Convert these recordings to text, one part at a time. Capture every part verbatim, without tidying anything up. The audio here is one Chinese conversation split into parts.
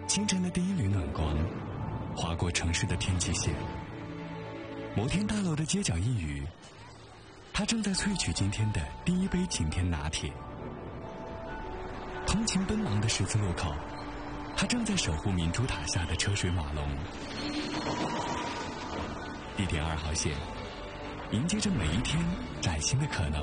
清晨的第一缕暖光划过城市的天际线，摩天大楼的街角一隅，它正在萃取今天的第一杯晴天拿铁。通勤奔忙的十字路口，它正在守护明珠塔下的车水马龙。地铁二号线迎接着每一天崭新的可能。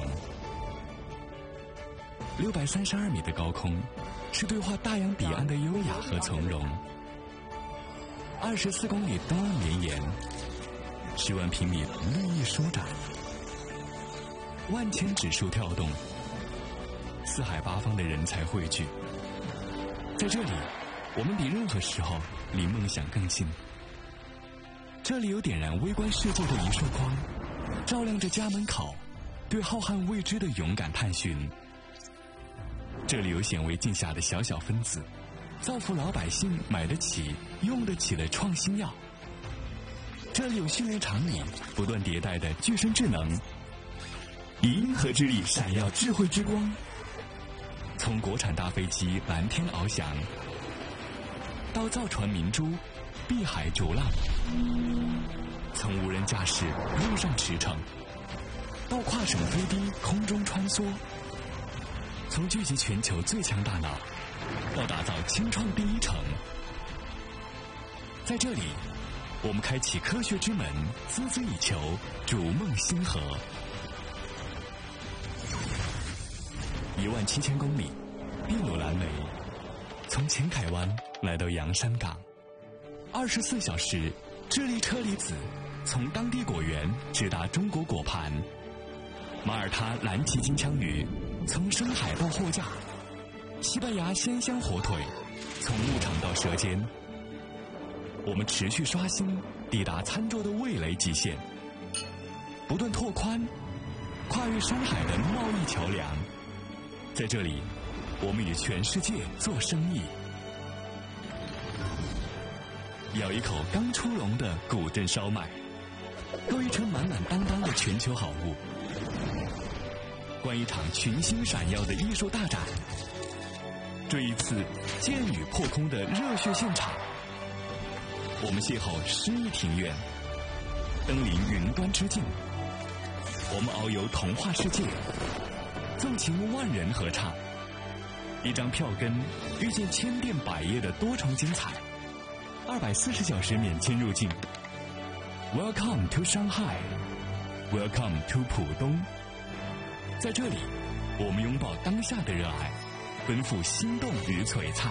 六百三十二米的高空，是对话大洋彼岸的优雅和从容。二十四公里东岸绵延，十万平米绿意舒展，万千指数跳动，四海八方的人才汇聚。在这里，我们比任何时候离梦想更近。这里有点燃微观世界的一束光，照亮着家门口对浩瀚未知的勇敢探寻。这里有显微镜下的小小分子，造福老百姓买得起用得起的创新药。这里有训练场里不断迭代的具身智能，以银河之力闪耀智慧之光。从国产大飞机蓝天翱翔，到造船明珠碧海逐浪，从无人驾驶路上驰骋，到跨省飞低空中穿梭，从聚集全球最强大脑到打造清创第一城。在这里，我们开启科学之门，孜孜以求，逐梦星河。一万七千公里，筚路蓝莓，从前海湾来到洋山港，二十四小时智利车厘子从当地果园直达中国果盘，马耳他蓝鳍金枪鱼从深海到货架，西班牙鲜香火腿从牧场到舌尖。我们持续刷新抵达餐桌的味蕾极限，不断拓宽跨越山海的贸易桥梁。在这里，我们与全世界做生意。咬一口刚出笼的古镇烧麦，购一车满满当当的全球好物，观一场群星闪耀的艺术大展，追一次剑雨破空的热血现场。我们邂逅诗意庭院，登临云端之境。我们遨游童话世界，纵情万人合唱。一张票根遇见千变百业的多重精彩，二百四十小时免签入境。Welcome to Shanghai, Welcome to 浦东。在这里，我们拥抱当下的热爱，奔赴心动与璀璨。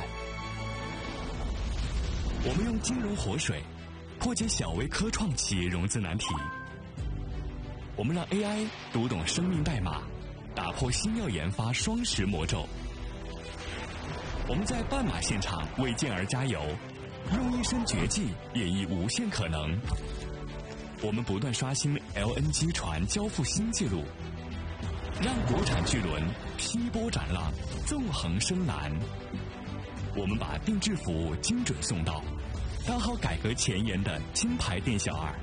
我们用金融活水破解小微科创企业融资难题。我们让 A I 读懂生命代码，打破新药研发双十魔咒。我们在半马现场为健儿加油，用一身绝技演绎无限可能。我们不断刷新 L N G 船交付新纪录，让国产巨轮劈波斩浪，纵横升南。我们把定制服务精准送到，当好改革前沿的金牌店小二。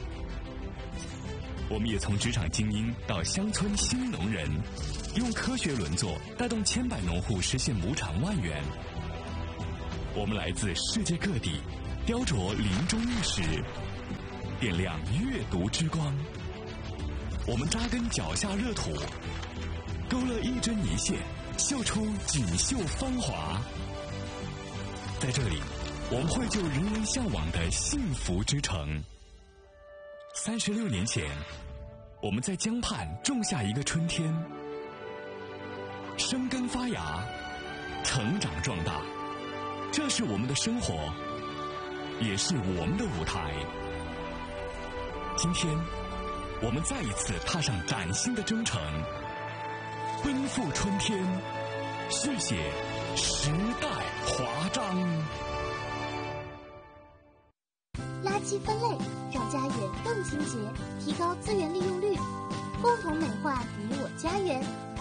我们也从职场精英到乡村新农人，用科学轮作带动千百农户实现亩产万元。我们来自世界各地，雕琢林中意识，点亮阅读之光。我们扎根脚下热土，勾勒一针一线，绣出锦绣芳华。在这里，我们绘就人人向往的幸福之城。三十六年前，我们在江畔种下一个春天，生根发芽，成长壮大。这是我们的生活，也是我们的舞台。今天，我们再一次踏上崭新的征程，奔赴春天，续写时代华章。 垃圾分类，让家园更清洁，提高资源利用率，共同美化你我家园。